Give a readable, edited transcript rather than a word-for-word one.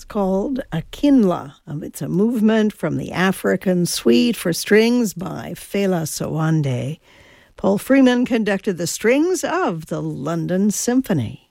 called Akinla. It's a movement from the African Suite for Strings by Fela Sowande. Paul Freeman conducted the strings of the London Symphony.